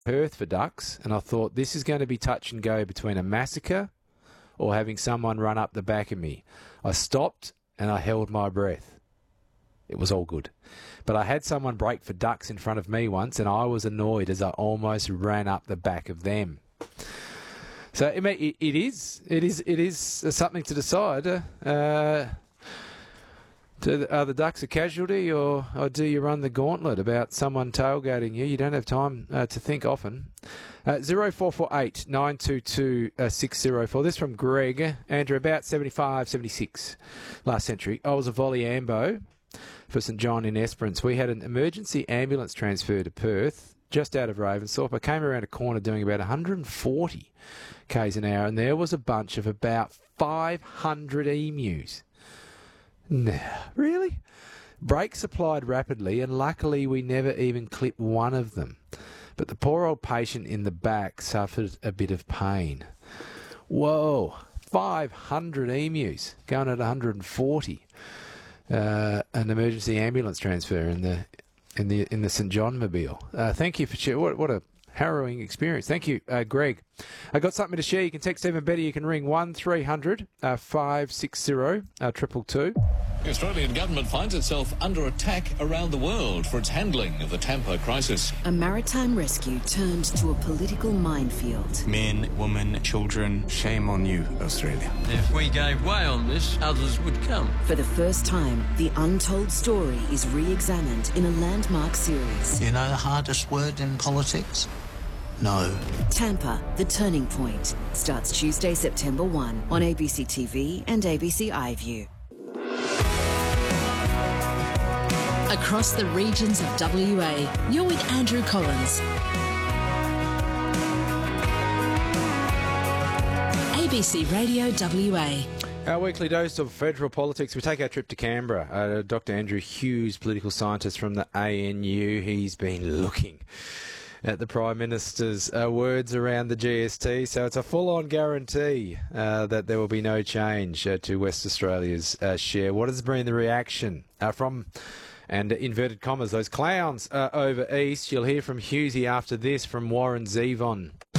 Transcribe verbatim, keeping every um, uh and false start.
Perth for ducks, and I thought this is going to be touch and go between a massacre or having someone run up the back of me. I stopped and I held my breath. It was all good. But I had someone break for ducks in front of me once, and I was annoyed as I almost ran up the back of them. So it, it, it is, it is, it is something to decide. Uh, do, are the ducks a casualty, or, or do you run the gauntlet about someone tailgating you? You don't have time uh, to think often. Uh, zero four four eight nine two two six zero four. This from Greg. Andrew, about seventy-five, seventy-six last century. I was a volley ambo for St John in Esperance. We had an emergency ambulance transfer to Perth, just out of Ravensthorpe. I came around a corner doing about one hundred forty k's an hour, and there was a bunch of about five hundred emus. Nah, really? Brakes applied rapidly, and luckily we never even clipped one of them. But the poor old patient in the back suffered a bit of pain. Whoa, five hundred emus going at one hundred forty. Uh, an emergency ambulance transfer in the in the in the St John Mobile. Uh, thank you for sharing. What, what a harrowing experience. Thank you, uh, Greg. I got something to share. You can text even better. You can ring one three hundred five six zero triple two. The Australian government finds itself under attack around the world for its handling of the Tampa crisis. A maritime rescue turned to a political minefield. Men, women, children, shame on you, Australia. If we gave way on this, others would come. For the first time, the untold story is re-examined in a landmark series. You know the hardest word in politics? No. Tampa, The Turning Point, starts Tuesday, September first on A B C T V and A B C iView. Across the regions of W A, you're with Andrew Collins. A B C Radio W A. Our weekly dose of federal politics. We take our trip to Canberra. Uh, Doctor Andrew Hughes, political scientist from the A N U. He's been looking at the Prime Minister's uh, words around the G S T. So it's a full-on guarantee uh, that there will be no change uh, to West Australia's uh, share. What has been the reaction uh, from, and inverted commas, those clowns uh, over east? You'll hear from Hughesy after this from Warren Zevon.